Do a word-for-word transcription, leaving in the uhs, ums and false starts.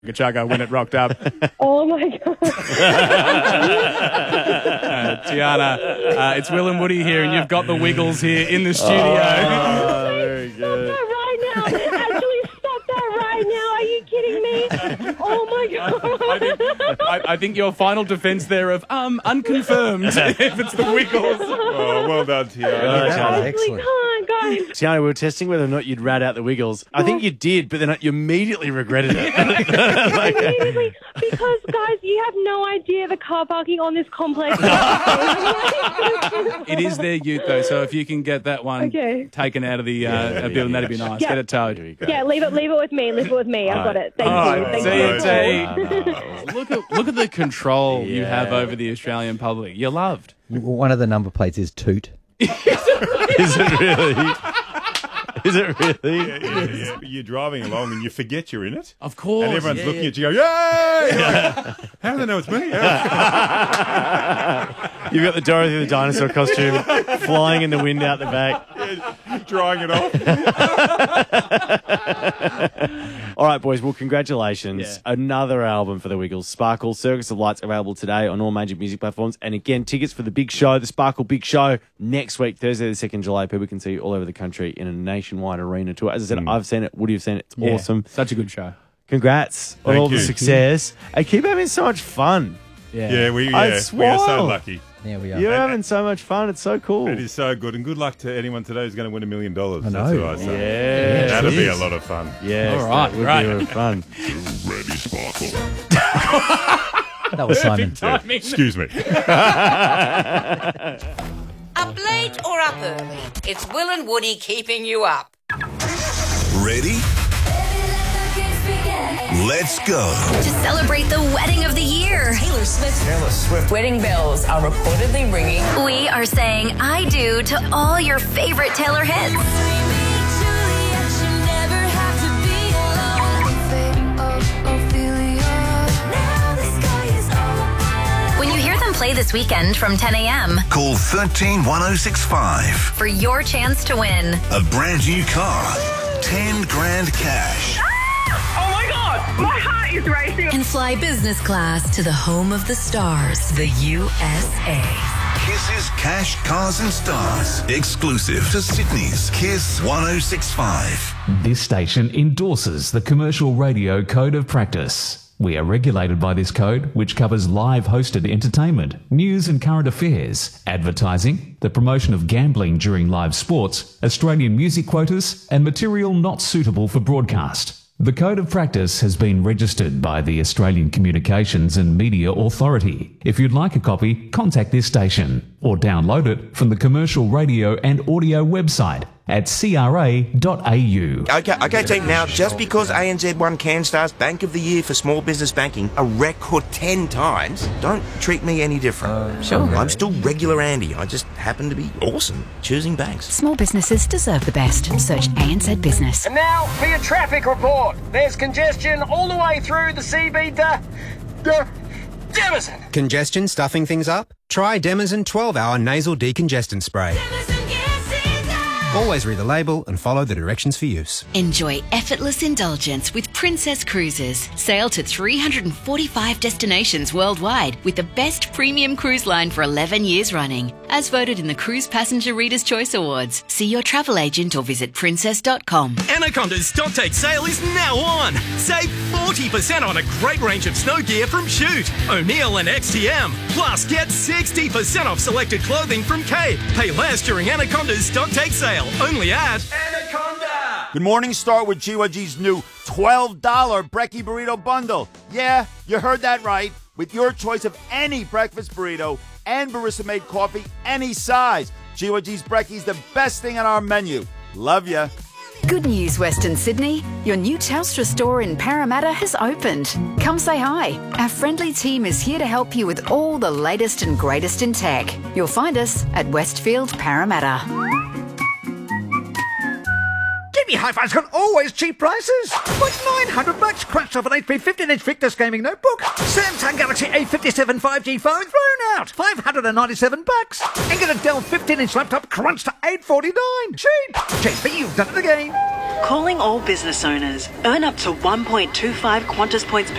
Chugga when it rocked up. Oh, my God. uh, Tiana, uh, it's Will and Woody here, and you've got the Wiggles here in the studio. Oh, very good. Stop that right now. Actually, stop that right now. Are you kidding me? Oh, my God. I, think, I, I think your final defence there of, um, unconfirmed, if it's the Wiggles. Oh, well done, Tiana. Oh, I excellent. can't, guys. Tiana, we were testing whether or not you'd rat out the Wiggles. I think you did, but then you immediately regretted it. Immediately, because, guys, you have no idea the car parking on this complex. It is their ute, though, so if you can get that one Okay. taken out of the uh, Yeah, building, yeah, that'd be yeah. nice. Yeah. Get it towed. Yeah, leave it, leave it with me. Leave it with me. I've got it. Thank All you. right, Thank see you. you, T. Look at look at the control you Yeah. have over the Australian public. You're loved. One of the number plates is Toot. Is it really? Is it really? Yeah, yeah, yeah. You're driving along and you forget you're in it. Of course. And everyone's yeah, looking yeah. at you going, yay! How do they know it's me? You've got the Dorothy the dinosaur costume flying in the wind out the back. Drying it off. All right, boys. Well, congratulations. Yeah. Another album for the Wiggles. Sparkle, Circus of Lights, available today on all major music platforms. And again, tickets for the big show, the Sparkle Big Show, next week, Thursday the second of July. People can see all over the country in a nationwide arena tour. As I said, I've seen it. Woody, you've seen it. It's Yeah, awesome. Such a good show. Congrats on Thank all the you. success. And keep having so much fun. Yeah, we, Oh, yeah, it's we are so wild. lucky. Yeah, we are. You're having so much fun. It's so cool. It is so good. And good luck to anyone today who's going to win a million dollars. I That's know. what I say. Yeah, That'll it be a is. lot of fun. Yes, All right, that would right. be a lot of fun. Ready, Sparkle. That was Simon. Timing. Excuse me. Up late or up early, it's Will and Woody keeping you up. Ready? Let's go. To celebrate the wedding of the year, Taylor Swift. Taylor Swift. Wedding bells are reportedly ringing. we are saying I do to all your favorite Taylor hits. When you hear them play this weekend from ten a.m. Call one three one oh six five. for your chance to win. A brand new car. ten grand cash. And fly business class to the home of the stars, the U S A. Kiss's Cash, Cars and Stars. Exclusive to Sydney's Kiss one oh six five. This station endorses the Commercial Radio Code of Practice. We are regulated by this code, which covers live hosted entertainment, news and current affairs, advertising, the promotion of gambling during live sports, Australian music quotas, and material not suitable for broadcast. The Code of Practice has been registered by the Australian Communications and Media Authority. If you'd like a copy, contact this station or download it from the Commercial Radio and Audio website at c r a dot a u. Okay, okay, team. Now, just because A N Z won CanStar's Bank of the Year for small business banking a record ten times, don't treat me any different. Uh, sure. I'm still regular Andy. I just happen to be awesome choosing banks. Small businesses deserve the best. Search A N Z Business. And now for your traffic report. There's congestion all the way through the C B D. D- Demison. Congestion stuffing things up? Try Demison twelve hour nasal decongestant spray. Always read the label and follow the directions for use. Enjoy effortless indulgence with Princess Cruises. Sail to three hundred forty-five destinations worldwide with the best premium cruise line for eleven years running. As voted in the Cruise Passenger Reader's Choice Awards. See your travel agent or visit princess dot com. Anaconda's Stock Take sale is now on. Save forty percent on a great range of snow gear from Shoot, O'Neill and X T M. Plus, get sixty percent off selected clothing from Cape. Pay less during Anaconda's Stock Take sale. Only at Anaconda. Good morning. Start with G Y G's new twelve dollar Brekkie Burrito Bundle. Yeah, you heard that right. With your choice of any breakfast burrito and barista-made coffee, any size. G Y G's Brekkie's the best thing on our menu. Love ya. Good news, Western Sydney. Your new Telstra store in Parramatta has opened. Come say hi. Our friendly team is here to help you with all the latest and greatest in tech. You'll find us at Westfield, Parramatta. Jimmy Hi-Fi's got always cheap prices. Like nine hundred bucks crunched off an H P fifteen inch Victus gaming notebook. Samsung Galaxy A fifty-seven five G phone thrown out. five hundred ninety-seven bucks. And get a Dell fifteen inch laptop crunched to eight forty-nine. Cheap. Cheap, but you've done it again. Calling all business owners. Earn up to one point two five Qantas points per